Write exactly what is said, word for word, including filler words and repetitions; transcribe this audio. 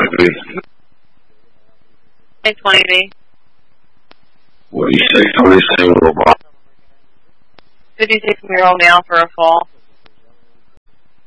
B. Hey, twenty B. What do you say? Twenty-seven robot. fifty-six year old male for a fall.